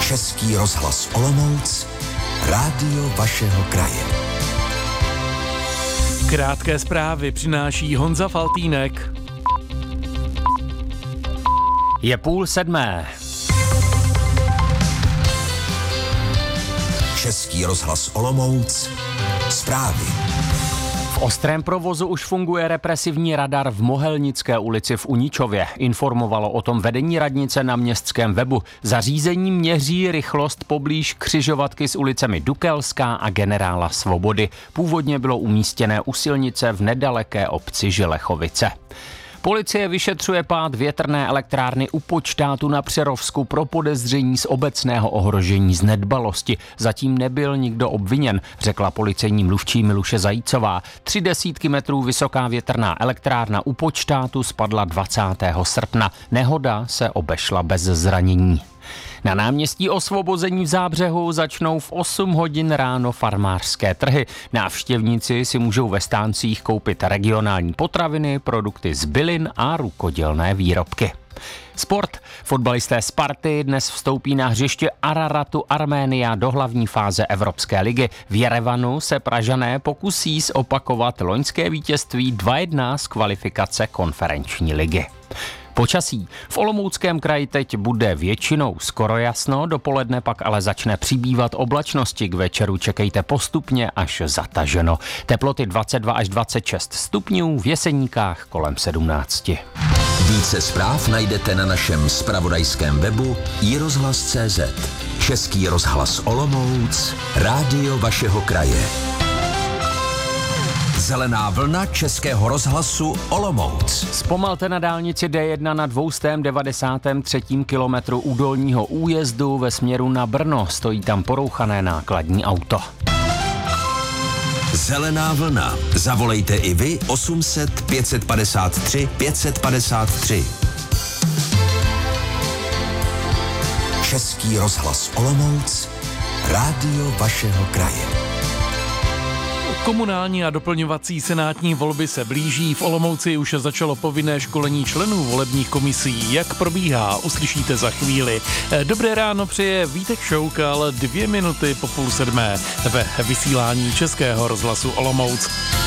Český rozhlas Olomouc, rádio vašeho kraje. Krátké zprávy přináší Honza Faltýnek. Je 6:30. Český rozhlas Olomouc, zprávy. V ostrém provozu už funguje represivní radar v Mohelnické ulici v Uničově. Informovalo o tom vedení radnice na městském webu. Zařízení měří rychlost poblíž křižovatky s ulicemi Dukelská a Generála Svobody. Původně bylo umístěné u silnice v nedaleké obci Želechovice. Policie vyšetřuje pád větrné elektrárny u Počtátu na Přerovsku pro podezření z obecného ohrožení z nedbalosti. Zatím nebyl nikdo obviněn, řekla policejní mluvčí Miluše Zajícová. 30 metrů vysoká větrná elektrárna u Počtátu spadla 20. srpna. Nehoda se obešla bez zranění. Na náměstí Osvobození v Zábřehu začnou v 8 hodin ráno farmářské trhy. Návštěvníci si můžou ve stáncích koupit regionální potraviny, produkty z bylin a rukodělné výrobky. Sport. Fotbalisté Sparty dnes vstoupí na hřiště Araratu Arménia do hlavní fáze Evropské ligy. V Jerevanu se Pražané pokusí zopakovat loňské vítězství 2:1 z kvalifikace konferenční ligy. Počasí. V Olomouckém kraji teď bude většinou skoro jasno, dopoledne pak ale začne přibývat oblačnosti. K večeru čekejte postupně až zataženo. Teploty 22 až 26 stupňů, v Jeseníkách kolem 17. Více zpráv najdete na našem zpravodajském webu iRozhlas.cz. Český rozhlas Olomouc, rádio vašeho kraje. Zelená vlna Českého rozhlasu Olomouc. Zpomalte na dálnici D1 na 293. kilometru u Dolního újezdu ve směru na Brno. Stojí tam porouchané nákladní auto. Zelená vlna. Zavolejte i vy 800 553 553. Český rozhlas Olomouc, rádio vašeho kraje. Komunální a doplňovací senátní volby se blíží. V Olomouci už začalo povinné školení členů volebních komisí. Jak probíhá, uslyšíte za chvíli. Dobré ráno přeje Vítek Šoukal, 2 minuty po 6:30 ve vysílání Českého rozhlasu Olomouc.